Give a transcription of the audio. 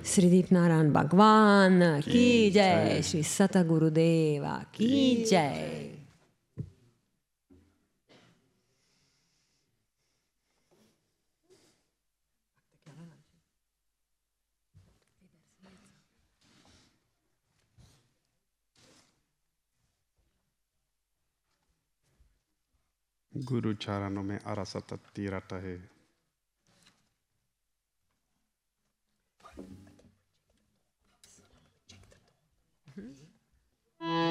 Sri Dipnaran Bhagwan ki jai, Sri Satguru Deva ki jai. गुरु चरणों में अरसत तीरथ है।